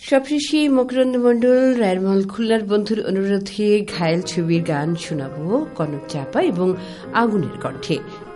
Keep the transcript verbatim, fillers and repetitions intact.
সবশেষে মকরন্দ মণ্ডল রায়রমহল খুলনার বন্ধুর অনুরোধে ঘায়েল ছবির গান শোনাবো কনক চাপা এবং আগুনের কণ্ঠে।